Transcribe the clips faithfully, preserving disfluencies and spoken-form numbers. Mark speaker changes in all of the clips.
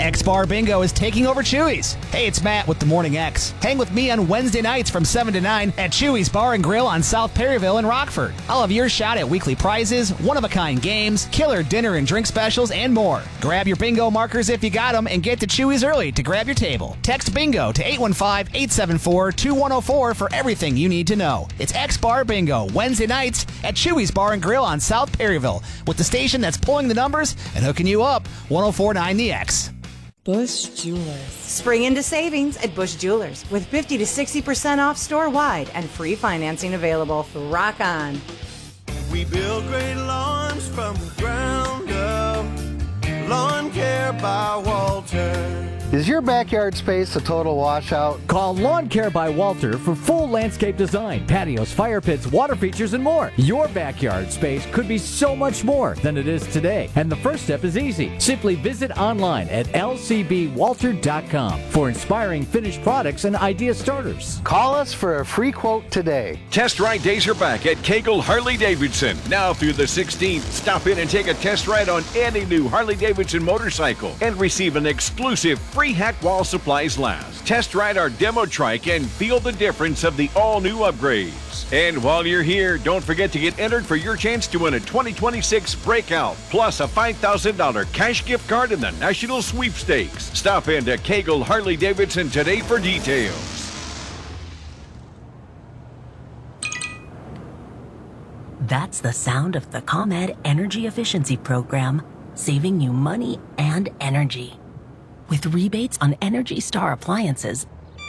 Speaker 1: X-Bar Bingo is taking over Chewy's. Hey, it's Matt with the Morning X. Hang with me on Wednesday nights from seven to nine at Chewy's Bar and Grill on South Perryville in Rockford. I'll have your shot at weekly prizes, one-of-a-kind games, killer dinner and drink specials, and more. Grab your bingo markers if you got them and get to Chewy's early to grab your table. Text BINGO to eight one five, eight seven four, two one zero four for everything you need to know. It's X-Bar Bingo, Wednesday nights at Chewy's Bar and Grill on South Perryville, with the station that's pulling the numbers and hooking you up, one oh four point nine The X.
Speaker 2: Bush Jewelers.
Speaker 3: Spring into savings at Bush Jewelers with fifty to sixty percent off store-wide and free financing available. Rock on.
Speaker 4: We build great lawns from the ground up. Lawn Care by Walter.
Speaker 5: Is your backyard space a total washout?
Speaker 6: Call Lawn Care by Walter for full landscape design, patios, fire pits, water features, and more. Your backyard space could be so much more than it is today. And the first step is easy. Simply visit online at L C B walter dot com for inspiring finished products and idea starters.
Speaker 5: Call us for a free quote today.
Speaker 7: Test ride days are back at Kegel Harley-Davidson. Now through the sixteenth, stop in and take a test ride on any new Harley-Davidson motorcycle and receive an exclusive free Free Hack while supplies last. Test ride our demo trike and feel the difference of the all-new upgrades. And while you're here, don't forget to get entered for your chance to win a twenty twenty-six Breakout, plus a five thousand dollars cash gift card in the National Sweepstakes. Stop in to Kegel Harley-Davidson today for details.
Speaker 8: That's the sound of the ComEd Energy Efficiency Program, saving you money and energy. With rebates on Energy Star appliances,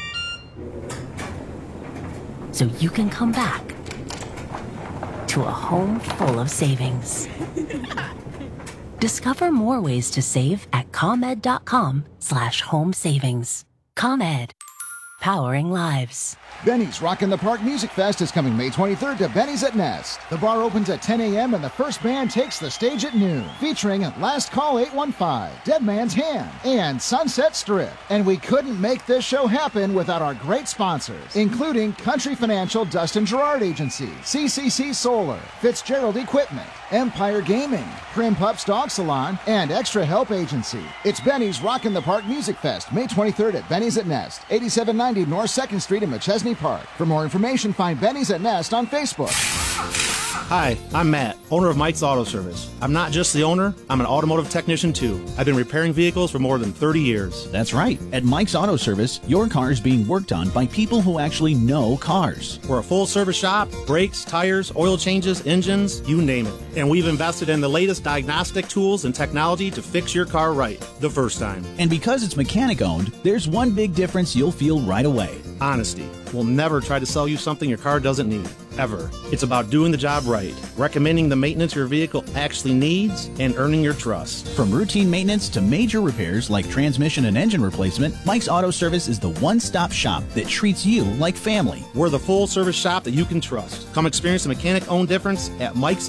Speaker 8: so you can come back to a home full of savings. Discover more ways to save at ComEd.com slash home savings. ComEd, powering lives.
Speaker 9: Benny's Rock in the Park Music Fest is coming May twenty-third to Benny's at Nest. The bar opens at ten a.m. and the first band takes the stage at noon, featuring Last Call eight one five, Dead Man's Hand, and Sunset Strip. And we couldn't make this show happen without our great sponsors, including Country Financial Dustin Gerard Agency, C C C Solar, Fitzgerald Equipment, Empire Gaming, Prim Pups Dog Salon, and Extra Help Agency. It's Benny's Rock in the Park Music Fest, May twenty-third at Benny's at Nest, eighty-seven ninety North second Street in Machesney Park. For more information, find Benny's at Nest on Facebook.
Speaker 10: Hi, I'm Matt, owner of Mike's Auto Service. I'm not just the owner, I'm an automotive technician too. I've been repairing vehicles for more than thirty years.
Speaker 11: That's right. At Mike's Auto Service, your car is being worked on by people who actually know cars.
Speaker 10: We're a full service shop, brakes, tires, oil changes, engines, you name it. And we've invested in the latest diagnostic tools and technology to fix your car right the first time.
Speaker 11: And because it's mechanic owned, there's one big difference you'll feel right away.
Speaker 10: Honesty. We'll never try to sell you something your car doesn't need, ever. It's about doing the job right, recommending the maintenance your vehicle actually needs, and earning your trust.
Speaker 11: From routine maintenance to major repairs like transmission and engine replacement, Mike's Auto Service is the one-stop shop that treats you like family.
Speaker 10: We're the full-service shop that you can trust. Come experience the mechanic-owned difference at Mike's